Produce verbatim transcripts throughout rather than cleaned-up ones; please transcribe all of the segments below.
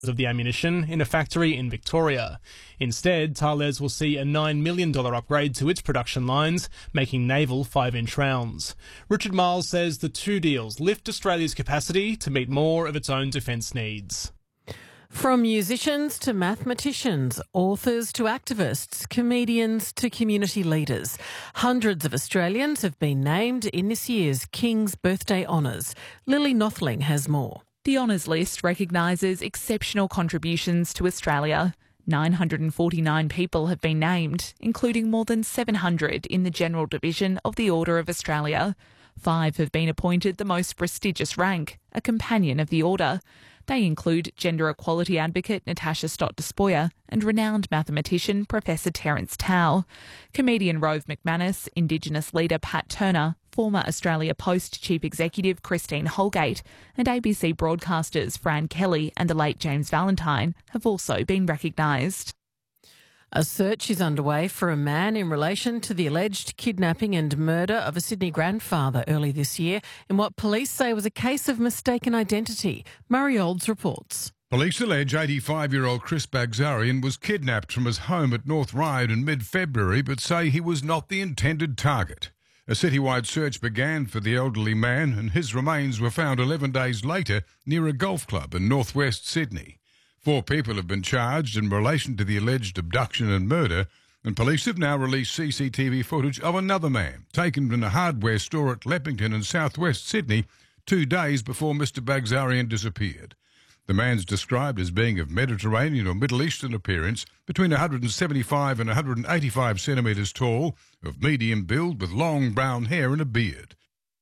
of the ammunition in a factory in Victoria. Instead, Thales will see a nine million dollars upgrade to its production lines, making naval five-inch rounds. Richard Miles says the two deals lift Australia's capacity to meet more of its own defence needs. From musicians to mathematicians, authors to activists, comedians to community leaders, hundreds of Australians have been named in this year's King's Birthday Honours. Lily Nothling has more. The honours list recognises exceptional contributions to Australia. nine hundred forty-nine people have been named, including more than seven hundred in the General Division of the Order of Australia. Five have been appointed the most prestigious rank, a Companion of the Order. They include gender equality advocate Natasha Stott-Despoja and renowned mathematician Professor Terence Tao. Comedian Rove McManus, Indigenous leader Pat Turner, former Australia Post Chief Executive Christine Holgate, and A B C broadcasters Fran Kelly and the late James Valentine have also been recognised. A search is underway for a man in relation to the alleged kidnapping and murder of a Sydney grandfather early this year in what police say was a case of mistaken identity. Murray Olds reports. Police allege eighty-five-year-old Chris Bagzarian was kidnapped from his home at North Ryde in mid-February, but say he was not the intended target. A citywide search began for the elderly man, and his remains were found eleven days later near a golf club in northwest Sydney. Four people have been charged in relation to the alleged abduction and murder, and police have now released C C T V footage of another man taken from a hardware store at Leppington in southwest Sydney two days before Mister Bagzarian disappeared. The man's described as being of Mediterranean or Middle Eastern appearance, between one hundred seventy-five and one hundred eighty-five centimetres tall, of medium build with long brown hair and a beard.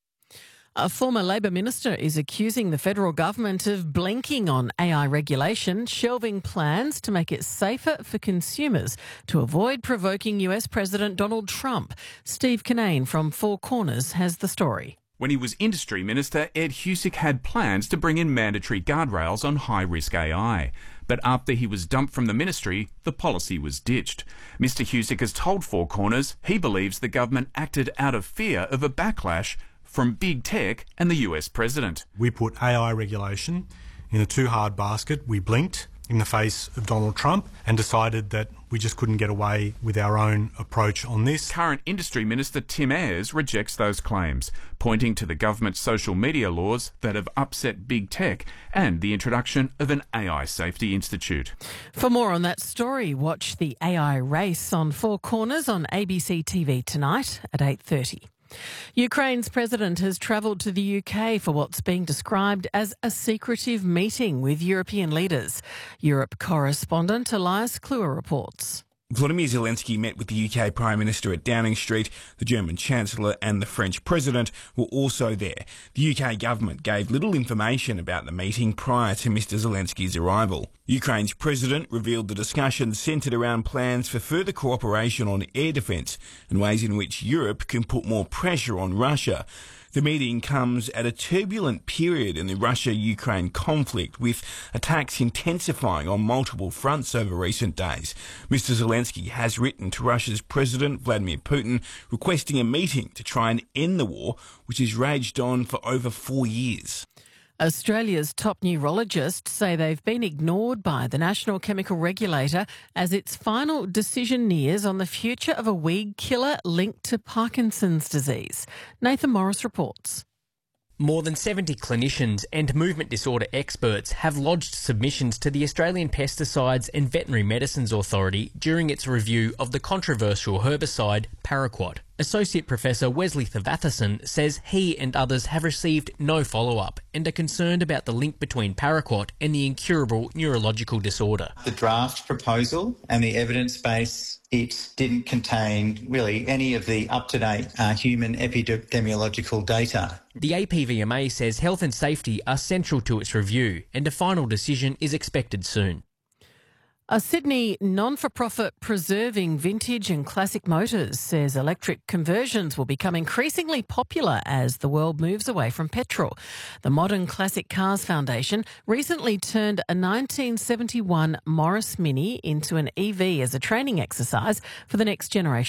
A former Labor minister is accusing the federal government of blinking on A I regulation, shelving plans to make it safer for consumers to avoid provoking U S President Donald Trump. Steve Kinane from Four Corners has the story. When he was Industry Minister, Ed Husic had plans to bring in mandatory guardrails on high-risk A I. But after he was dumped from the ministry, the policy was ditched. Mister Husic has told Four Corners he believes the government acted out of fear of a backlash from big tech and the U S president. We put A I regulation in a too hard basket. We blinked in the face of Donald Trump and decided that we just couldn't get away with our own approach on this. Current Industry Minister Tim Ayres rejects those claims, pointing to the government's social media laws that have upset big tech and the introduction of an A I Safety Institute. For more on that story, watch the A I race on Four Corners on A B C T V tonight at eight thirty. Ukraine's president has travelled to the U K for what's being described as a secretive meeting with European leaders. Europe correspondent Elias Kluwer reports. Volodymyr Zelensky met with the U K Prime Minister at Downing Street. The German Chancellor and the French President were also there. The U K government gave little information about the meeting prior to Mister Zelensky's arrival. Ukraine's President revealed the discussions centred around plans for further cooperation on air defence and ways in which Europe can put more pressure on Russia. The meeting comes at a turbulent period in the Russia-Ukraine conflict, with attacks intensifying on multiple fronts over recent days. Mister Zelensky has written to Russia's President Vladimir Putin requesting a meeting to try and end the war, which has raged on for over four years. Australia's top neurologists say they've been ignored by the National Chemical Regulator as its final decision nears on the future of a weed killer linked to Parkinson's disease. Nathan Morris reports. More than seventy clinicians and movement disorder experts have lodged submissions to the Australian Pesticides and Veterinary Medicines Authority during its review of the controversial herbicide Paraquat. Associate Professor Wesley Thevathasan says he and others have received no follow-up and are concerned about the link between Paraquat and the incurable neurological disorder. The draft proposal and the evidence base, it didn't contain really any of the up-to-date uh, human epidemiological data. The A P V M A says health and safety are central to its review and a final decision is expected soon. A Sydney non-for-profit preserving vintage and classic motors says electric conversions will become increasingly popular as the world moves away from petrol. The Modern Classic Cars Foundation recently turned a nineteen seventy-one Morris Mini into an E V as a training exercise for the next generation